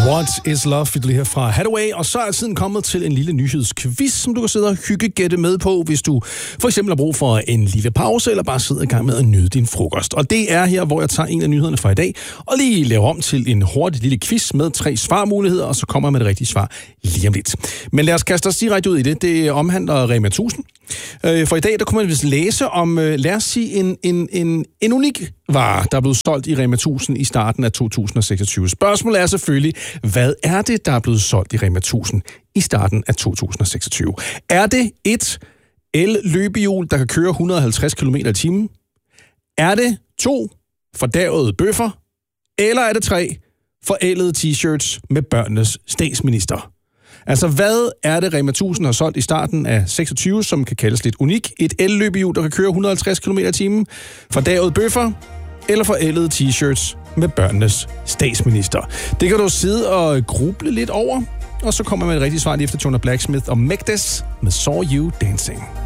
What is Love, vi lige her fra Hathaway, og så er tiden kommet til en lille nyhedsquiz, som du kan sidde og hyggegætte med på, hvis du for eksempel har brug for en lille pause, eller bare sidder i gang med at nyde din frokost. Og det er her, hvor jeg tager en af nyhederne fra i dag, og lige laver om til en hurtig lille quiz med 3 svarmuligheder, og så kommer jeg med det rigtige svar lige om lidt. Men lad os kaste os direkte ud i det. Det omhandler Rema 1000. For i dag, der kunne man vist læse om, lad os sige, en unik vare, der er blevet solgt i Rema 1000 i starten af 2026. Spørgsmålet er selvfølgelig, hvad er det, der er blevet solgt i Rema 1000 i starten af 2026? Er det 1. el-løbehjul, der kan køre 150 km i timen? Er det 2. fordærvede bøffer? Eller er det 3. forældede t-shirts med børnenes statsminister? Altså, hvad er det, Rema 1000 har solgt i starten af 26, som kan kaldes lidt unik? Et el-løbehjul, der kan køre 150 km i timen? Fordærvede bøffer? Eller forældede t-shirts med børnenes statsminister? Det kan du sidde og gruble lidt over, og så kommer man et rigtigt svar lige efter Jonah Blacksmith og Megdes med Saw You Dancing.